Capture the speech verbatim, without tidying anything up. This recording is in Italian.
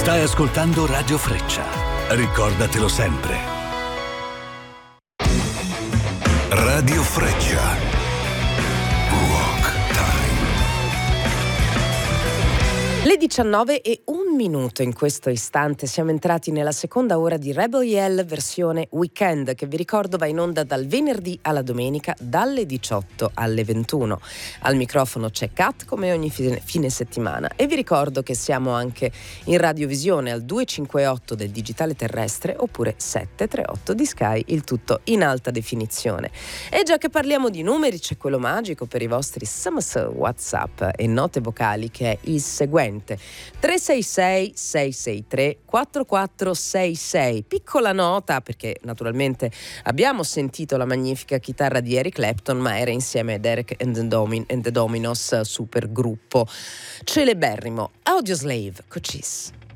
Stai ascoltando Radio Freccia. Ricordatelo sempre. Radio Freccia. Rock Time. Le diciannove e un minuto in questo istante. Siamo entrati nella seconda ora di Rebel Yell versione weekend, che vi ricordo va in onda dal venerdì alla domenica dalle diciotto alle ventuno. Al microfono c'è Kat come ogni fine, fine settimana, e vi ricordo che siamo anche in radiovisione al duecentocinquantotto del digitale terrestre oppure settecentotrentotto di Sky, il tutto in alta definizione. E già che parliamo di numeri, c'è quello magico per i vostri S M S, WhatsApp e note vocali, che è il seguente: tre sei sei sei sei tre quattro quattro sei sei. Piccola nota, perché naturalmente abbiamo sentito la magnifica chitarra di Eric Clapton, ma era insieme a Derek and the, Domin- and the Dominos, super gruppo celeberrimo. Audioslave, Cochise.